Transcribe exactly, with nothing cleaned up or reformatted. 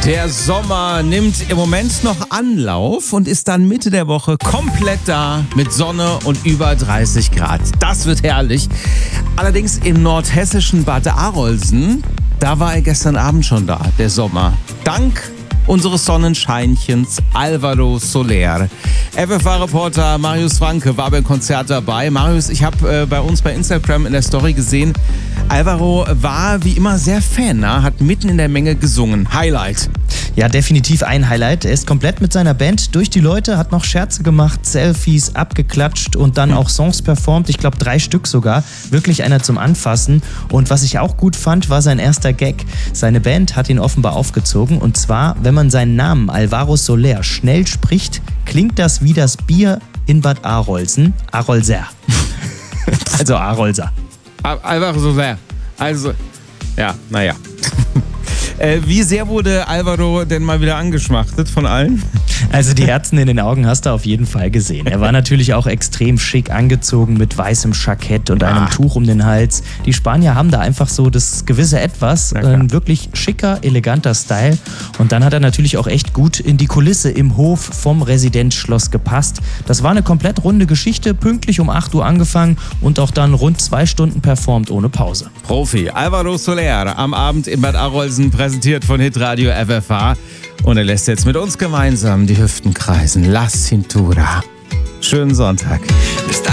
Der Sommer nimmt im Moment noch Anlauf und ist dann Mitte der Woche komplett da mit Sonne und über dreißig Grad. Das wird herrlich. Allerdings im nordhessischen Bad Arolsen, da war er gestern Abend schon da, der Sommer. Dank unseres Sonnenscheinchens Álvaro Soler. F F A-Reporter Marius Franke war beim Konzert dabei. Marius, ich habe äh, bei uns bei Instagram in der Story gesehen, Álvaro war wie immer sehr fannah, hat mitten in der Menge gesungen. Highlight. Ja, definitiv ein Highlight. Er ist komplett mit seiner Band durch die Leute, hat noch Scherze gemacht, Selfies abgeklatscht und dann auch Songs performt. Ich glaube, drei Stück sogar. Wirklich einer zum Anfassen. Und was ich auch gut fand, war sein erster Gag. Seine Band hat ihn offenbar aufgezogen. Und zwar, wenn man seinen Namen Álvaro Soler schnell spricht, klingt das wie das Bier in Bad Arolsen. Arolser. Also Arolser. Álvaro Soler. Also, ja, naja. Äh, wie sehr wurde Álvaro denn mal wieder angeschmachtet von allen? Also die Herzen in den Augen hast du auf jeden Fall gesehen. Er war natürlich auch extrem schick angezogen mit weißem Jackett und einem ah. Tuch um den Hals. Die Spanier haben da einfach so das gewisse Etwas, ein wirklich schicker, eleganter Style. Und dann hat er natürlich auch echt gut in die Kulisse im Hof vom Residenzschloss gepasst. Das war eine komplett runde Geschichte, pünktlich um acht Uhr angefangen und auch dann rund zwei Stunden performt ohne Pause. Profi Álvaro Soler am Abend in Bad Arolsen, präsentiert von Hitradio F F A. Und er lässt jetzt mit uns gemeinsam die Hüften kreisen. La Cintura. Schönen Sonntag. Está